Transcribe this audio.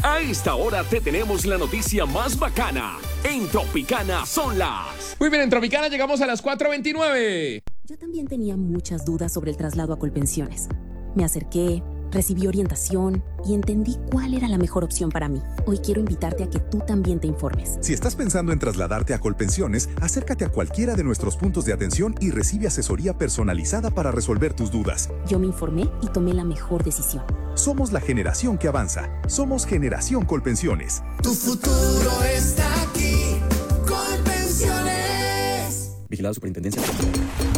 A esta hora te tenemos la noticia más bacana. En Tropicana son las... Muy bien, en Tropicana llegamos a las 4:29. Yo también tenía muchas dudas sobre el traslado a Colpensiones. Me acerqué, recibí orientación y entendí cuál era la mejor opción para mí. Hoy quiero invitarte a que tú también te informes. Si estás pensando en trasladarte a Colpensiones, acércate a cualquiera de nuestros puntos de atención y recibe asesoría personalizada para resolver tus dudas. Yo me informé y tomé la mejor decisión. Somos la generación que avanza. Somos Generación Colpensiones. Tu futuro está aquí. Colpensiones. Vigilado Superintendencia.